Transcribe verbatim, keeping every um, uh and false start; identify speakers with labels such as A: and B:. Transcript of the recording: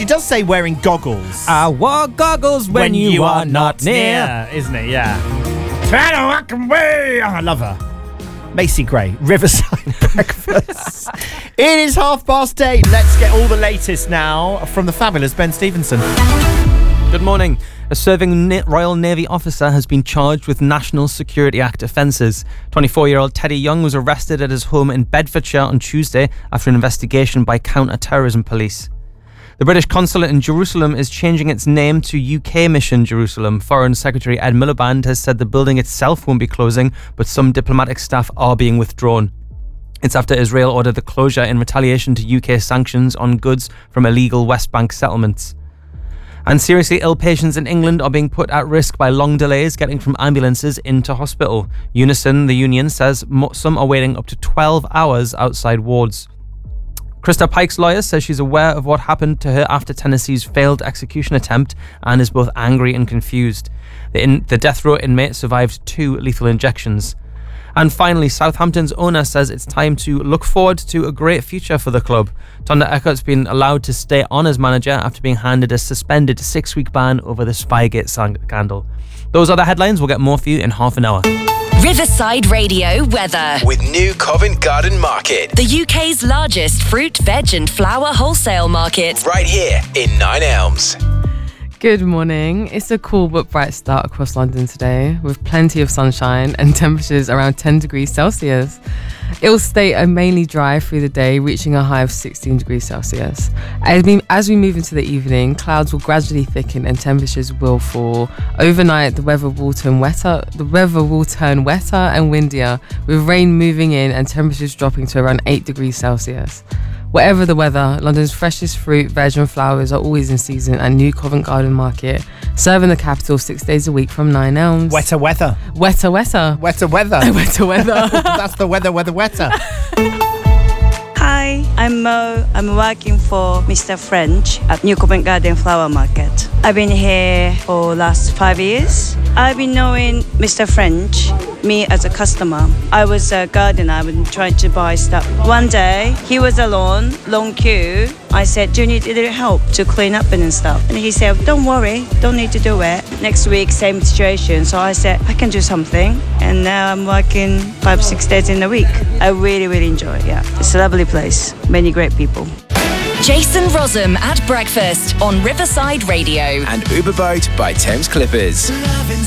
A: does say wearing goggles.
B: I wore goggles when,
A: when
B: you,
A: you
B: are,
A: are
B: not near.
A: near. Isn't it? Yeah. Try to walk away. Oh, I love her. Macy Gray, Riverside Breakfast. It is half past eight. Let's get all the latest now from the fabulous Ben Stevenson.
B: Good morning. A serving Na- Royal Navy officer has been charged with National Security Act offences. twenty-four-year-old Teddy Young was arrested at his home in Bedfordshire on Tuesday after an investigation by counter-terrorism police. The British consulate in Jerusalem is changing its name to U K Mission Jerusalem. Foreign Secretary Ed Miliband has said the building itself won't be closing, but some diplomatic staff are being withdrawn. It's after Israel ordered the closure in retaliation to U K sanctions on goods from illegal West Bank settlements. And seriously ill patients in England are being put at risk by long delays getting from ambulances into hospital. Unison, the union, says mo- some are waiting up to twelve hours outside wards. Krista Pike's lawyer says she's aware of what happened to her after Tennessee's failed execution attempt and is both angry and confused. The, in- the death row inmate survived two lethal injections. And finally, Southampton's owner says it's time to look forward to a great future for the club. Tonda Eckert's been allowed to stay on as manager after being handed a suspended six-week ban over the Spygate scandal. Those are the headlines. We'll get more for you in half an hour.
C: Riverside Radio weather.
D: With New Covent Garden Market.
C: The U K's largest fruit, veg and flower wholesale market.
D: Right here in Nine Elms.
E: Good morning. It's a cool but bright start across London today with plenty of sunshine and temperatures around ten degrees Celsius. It will stay a mainly dry through the day, reaching a high of sixteen degrees Celsius. As we, as we move into the evening, clouds will gradually thicken and temperatures will fall. Overnight, the weather will turn wetter, the weather will turn wetter and windier, with rain moving in and temperatures dropping to around eight degrees Celsius. Whatever the weather, London's freshest fruit, veg and flowers are always in season at New Covent Garden Market, serving the capital six days a week from Nine Elms.
A: Wetter weather.
E: Wetter weather.
A: Wetter weather.
E: Wetter weather.
A: That's the weather, weather, wetter.
F: Hi, I'm Mo. I'm working for Mister French at New Covent Garden Flower Market. I've been here for last five years. I've been knowing Mister French, me as a customer. I was a gardener. I've been trying to buy stuff. One day, he was alone, long queue. I said, do you need a little help to clean up and stuff? And he said, don't worry, don't need to do it. Next week, same situation. So I said, I can do something. And now I'm working five, six days in a week. I really, really enjoy it, yeah. It's a lovely place, many great people.
C: Jason Rossum at breakfast on Riverside Radio.
D: And Uberboat by Thames Clippers.